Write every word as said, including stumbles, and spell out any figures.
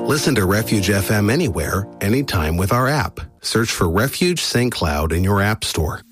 Listen to Refuge F M anywhere, anytime with our app. Search for Refuge Saint Cloud in your app store.